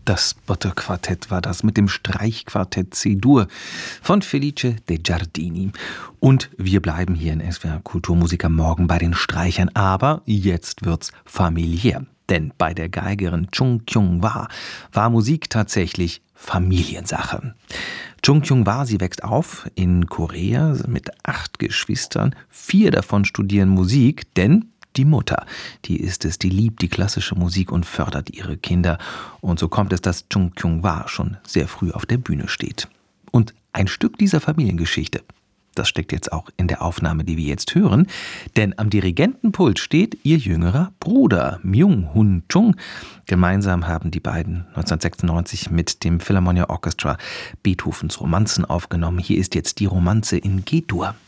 Das Botto-Quartett war das mit dem Streichquartett C-Dur von Felice De Giardini. Und wir bleiben hier in SWR Kulturmusik am Morgen bei den Streichern. Aber jetzt wird's familiär. Denn bei der Geigerin Chung Kyung-hwa war Musik tatsächlich Familiensache. Chung Kyung-hwa, sie wächst auf in Korea mit 8 Geschwistern. 4 davon studieren Musik, denn die Mutter, die ist es, die liebt die klassische Musik und fördert ihre Kinder. Und so kommt es, dass Chung Kyung-hwa schon sehr früh auf der Bühne steht. Und ein Stück dieser Familiengeschichte, das steckt jetzt auch in der Aufnahme, die wir jetzt hören. Denn am Dirigentenpult steht ihr jüngerer Bruder, Myung-hun Chung. Gemeinsam haben die beiden 1996 mit dem Philharmonia Orchestra Beethovens Romanzen aufgenommen. Hier ist jetzt die Romanze in G-Dur.